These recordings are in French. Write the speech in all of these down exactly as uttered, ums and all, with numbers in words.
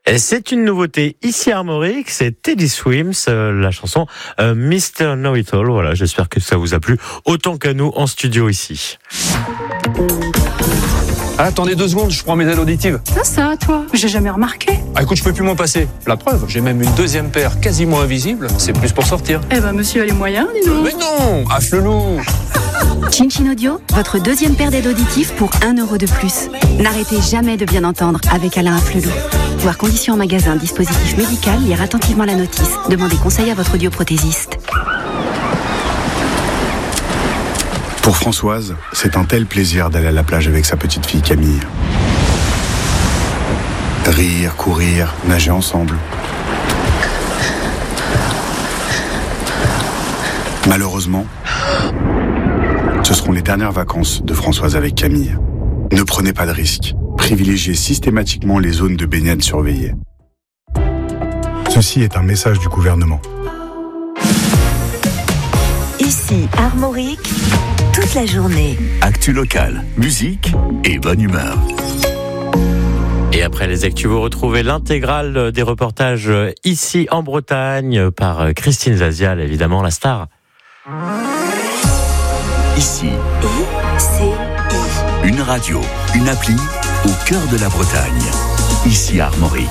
Et c'est une nouveauté ici à Armorique, c'est Teddy Swims, euh, la chanson euh, mister Know-It-All. Voilà, j'espère que ça vous a plu autant qu'à nous en studio ici. Ah, attendez deux secondes, je prends mes aides auditives. Ça, ça, toi, j'ai jamais remarqué. Ah, écoute, je peux plus m'en passer. La preuve, j'ai même une deuxième paire quasiment invisible. C'est plus pour sortir. Eh ben, monsieur a les moyens, dis donc. Mais non, affle-loup. Chin Chin Audio, votre deuxième paire d'aides auditives pour un euro de plus. N'arrêtez jamais de bien entendre avec Alain Afflelou. Voir conditions en magasin, dispositif médical, lire attentivement la notice. Demandez conseil à votre audioprothésiste. Pour Françoise, c'est un tel plaisir d'aller à la plage avec sa petite fille Camille. Rire, courir, nager ensemble. Malheureusement, ce seront les dernières vacances de Françoise avec Camille. Ne prenez pas de risques. Privilégiez systématiquement les zones de baignade surveillées. Ceci est un message du gouvernement. Ici, Armorique, toute la journée. Actu locale, musique et bonne humeur. Et après les actus, vous retrouvez l'intégrale des reportages ici en Bretagne par Christine Zazial, évidemment la star. Ici, I C I. une radio, une appli au cœur de la Bretagne. Ici à Armorique.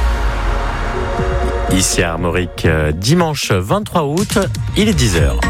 Ici à Armorique, dimanche vingt-trois août, il est dix heures.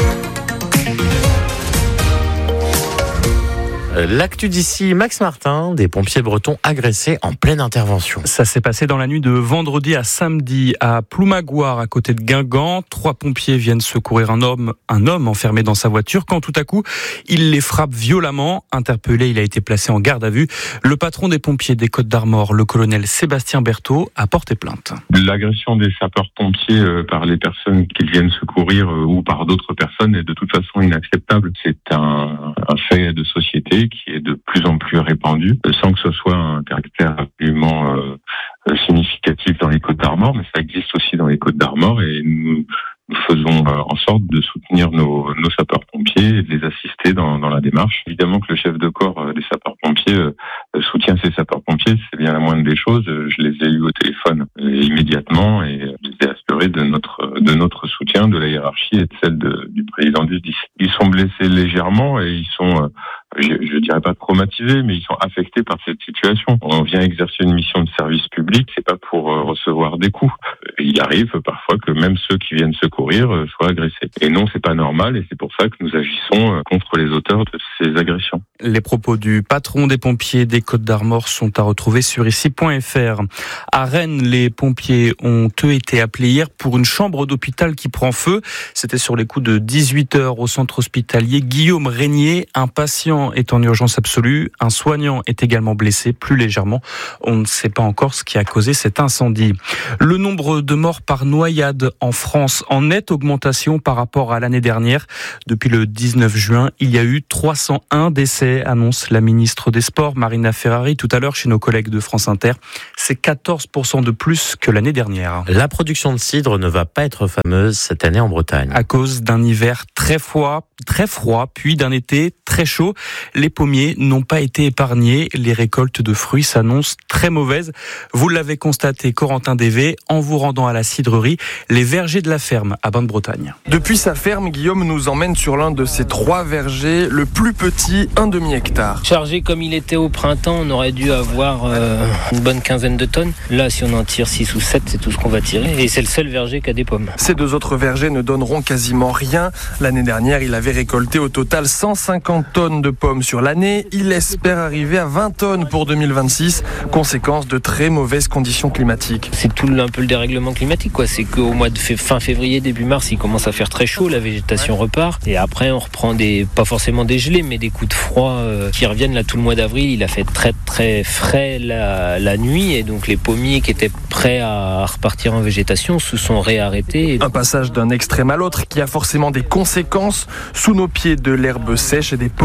L'actu d'ici, Max Martin, des pompiers bretons agressés en pleine intervention. Ça s'est passé dans la nuit de vendredi à samedi à Ploumagoire, à côté de Guingamp. Trois pompiers viennent secourir un homme, un homme enfermé dans sa voiture quand tout à coup, il les frappe violemment. Interpellé, il a été placé en garde à vue. Le patron des pompiers des Côtes-d'Armor, le colonel Sébastien Berthaud, a porté plainte. L'agression des sapeurs-pompiers euh, par les personnes qu'ils viennent secourir euh, ou par d'autres personnes est de toute façon inacceptable. C'est un, un fait de société qui est de plus en plus répandu, sans que ce soit un caractère absolument euh, significatif dans les Côtes-d'Armor, mais ça existe aussi dans les Côtes-d'Armor et nous, nous faisons euh, en sorte de soutenir nos, nos sapeurs-pompiers et de les assister dans, dans la démarche. Évidemment que le chef de corps euh, des sapeurs-pompiers euh, soutient ses sapeurs-pompiers, c'est bien la moindre des choses. Je les ai eus au téléphone euh, immédiatement et euh, je les ai assurés de notre, de notre soutien, de la hiérarchie et de celle de, du président du S D I S. Ils sont blessés légèrement et ils sont... Euh, Je, je dirais pas traumatisés, mais ils sont affectés par cette situation. On vient exercer une mission de service public, c'est pas pour euh, recevoir des coups. Il arrive parfois que même ceux qui viennent secourir euh, soient agressés. Et non, c'est pas normal, et c'est pour ça que nous agissons euh, contre les auteurs de ces agressions. Les propos du patron des pompiers des Côtes-d'Armor sont à retrouver sur ici point f r. À Rennes, les pompiers ont eux été appelés hier pour une chambre d'hôpital qui prend feu. C'était sur les coups de dix-huit heures au centre hospitalier Guillaume Régnier. Un patient est en urgence absolue. Un soignant est également blessé, plus légèrement. On ne sait pas encore ce qui a causé cet incendie. Le nombre de morts par noyade en France en nette augmentation par rapport à l'année dernière. Depuis le dix-neuf juin, il y a eu trois cent un décès, annonce la ministre des Sports, Marina Ferrari, tout à l'heure chez nos collègues de France Inter. C'est quatorze pour cent de plus que l'année dernière. La production de cidre ne va pas être fameuse cette année en Bretagne. À cause d'un hiver très froid, très froid, puis d'un été très chaud. Les pommiers n'ont pas été épargnés. Les récoltes de fruits s'annoncent très mauvaises. Vous l'avez constaté, Corentin Dévé, en vous rendant à la cidrerie, les vergers de la ferme à Bain de Bretagne. Depuis sa ferme, Guillaume nous emmène sur l'un de ses trois vergers, le plus petit, un demi-hectare. Chargé comme il était au printemps, on aurait dû avoir euh, une bonne quinzaine de tonnes. Là, si on en tire six ou sept, c'est tout ce qu'on va tirer. Et c'est le seul verger qui a des pommes. Ces deux autres vergers ne donneront quasiment rien. L'année dernière, il avait récolté au total cent cinquante tonnes de pommes sur l'année. Il espère arriver à vingt tonnes pour deux mille vingt-six, conséquence de très mauvaises conditions climatiques. C'est tout un peu le dérèglement climatique, quoi. C'est qu'au mois de fin février, début mars, il commence à faire très chaud, la végétation repart. Et après, on reprend des, pas forcément des gelées, mais des coups de froid euh, qui reviennent. Là, tout le mois d'avril, il a fait très très frais la, la nuit. Et donc, les pommiers qui étaient prêts à repartir en végétation se sont réarrêtés. Un passage d'un extrême à l'autre qui a forcément des conséquences. Sous nos pieds, de l'herbe sèche et des pommes au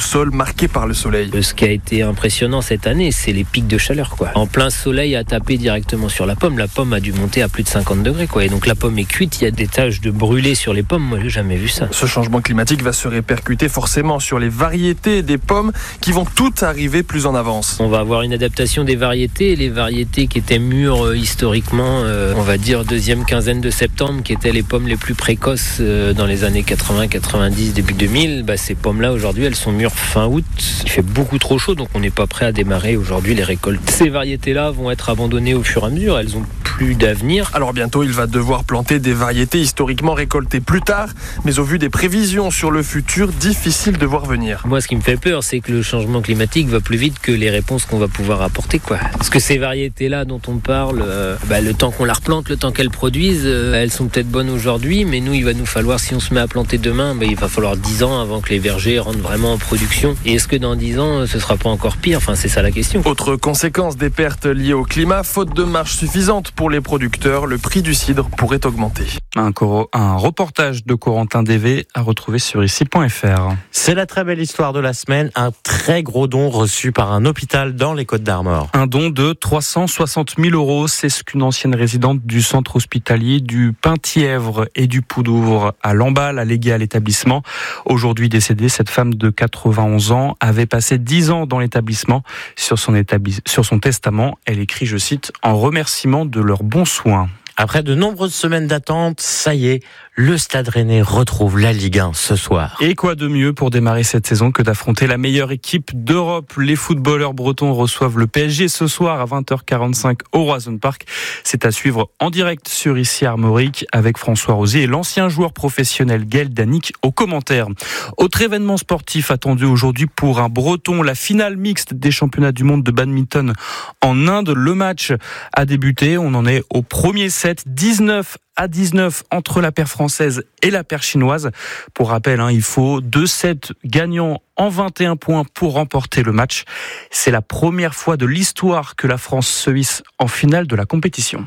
sol marqué par le soleil. Ce qui a été impressionnant cette année, c'est les pics de chaleur, quoi. En plein soleil à taper directement sur la pomme, la pomme a dû monter à plus de cinquante degrés, quoi. Et donc la pomme est cuite, il y a des taches de brûlé sur les pommes, moi j'ai jamais vu ça. Ce changement climatique va se répercuter forcément sur les variétés des pommes qui vont toutes arriver plus en avance. On va avoir une adaptation des variétés, les variétés qui étaient mûres euh, historiquement, euh, on va dire deuxième quinzaine de septembre, qui étaient les pommes les plus précoces euh, dans les années quatre-vingts, quatre-vingt-dix, début deux mille, bah, ces pommes-là aujourd'hui elles sont mûres fin août. Il fait beaucoup trop chaud, donc on n'est pas prêt à démarrer aujourd'hui les récoltes. Ces variétés-là vont être abandonnées au fur et à mesure, elles ont plus d'avenir. Alors bientôt il va devoir planter des variétés historiquement récoltées plus tard, mais au vu des prévisions sur le futur, difficile de voir venir. Moi ce qui me fait peur, c'est que le changement climatique va plus vite que les réponses qu'on va pouvoir apporter, quoi. Parce que ces variétés-là dont on parle, euh, bah, le temps qu'on la replante, le temps qu'elles produisent, euh, elles sont peut-être bonnes aujourd'hui, mais nous il va nous falloir, si on se met à planter demain, bah, il va falloir dix ans avant que les vergers rentrent vraiment en production. Et est-ce que dans dix ans, ce sera pas encore pire? Enfin, c'est ça la question. Autre conséquence des pertes liées au climat, faute de marge suffisante pour les producteurs, le prix du cidre pourrait augmenter. Un, coro- un reportage de Corentin Dévé à retrouver sur ici point f r. C'est la très belle histoire de la semaine, un très gros don reçu par un hôpital dans les Côtes-d'Armor. Un don de trois cent soixante mille euros, c'est ce qu'une ancienne résidente du centre hospitalier du Penthièvre et du Poudouvre à Lamballe a légué à l'établissement. Aujourd'hui décédée, cette femme de quatre-vingt-onze ans avait passé dix ans dans l'établissement. Sur son, établi- sur son testament, elle écrit, je cite, « En remerciement de leurs bons soins ». Après de nombreuses semaines d'attente, ça y est, le Stade Rennais retrouve la Ligue un ce soir. Et quoi de mieux pour démarrer cette saison que d'affronter la meilleure équipe d'Europe. Les footballeurs bretons reçoivent le P S G ce soir à vingt heures quarante-cinq au Roison Park. C'est à suivre en direct sur ici Armorique avec François Rosier et l'ancien joueur professionnel Gaël Danic aux commentaires. Autre événement sportif attendu aujourd'hui pour un breton, la finale mixte des championnats du monde de badminton en Inde. Le match a débuté, on en est au premier set. dix-neuf à dix-neuf entre la paire française et la paire chinoise. Pour rappel, hein, il faut deux sets gagnants en vingt et un points pour remporter le match. C'est la première fois de l'histoire que la France se hisse en finale de la compétition.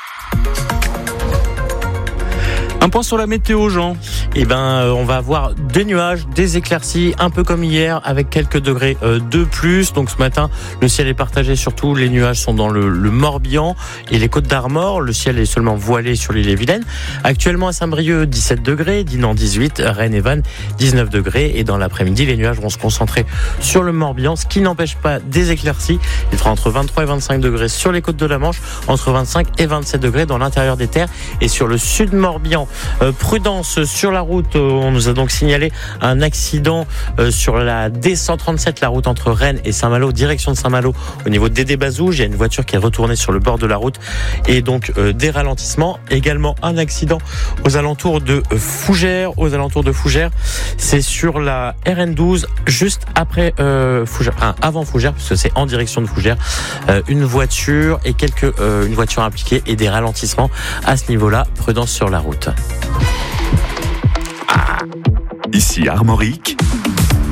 Un point sur la météo, Jean. Eh ben, euh, on va avoir des nuages, des éclaircies, un peu comme hier, avec quelques degrés euh, de plus. Donc ce matin, le ciel est partagé, surtout les nuages sont dans le, le Morbihan et les Côtes-d'Armor. Le ciel est seulement voilé sur l'île et Vilaine. Actuellement à Saint-Brieuc, dix-sept degrés, Dinan dix-huit, Rennes et Vannes dix-neuf degrés. Et dans l'après-midi, les nuages vont se concentrer sur le Morbihan, ce qui n'empêche pas des éclaircies. Il fera entre vingt-trois et vingt-cinq degrés sur les côtes de la Manche, entre vingt-cinq et vingt-sept degrés dans l'intérieur des terres et sur le sud Morbihan. Euh, prudence sur la route, on nous a donc signalé un accident euh, sur la D cent trente-sept, la route entre Rennes et Saint-Malo, direction de Saint-Malo, au niveau de Dédé-Bazouge. Il y a une voiture qui est retournée sur le bord de la route et donc euh, des ralentissements. Également un accident aux alentours de Fougères, aux alentours de Fougères. C'est sur la R N douze, juste après euh, Fougères, enfin, avant Fougères, parce que c'est en direction de Fougères. Euh, une voiture et quelques, euh, une voiture impliquée et des ralentissements à ce niveau-là. Prudence sur la route. Ici Armorique,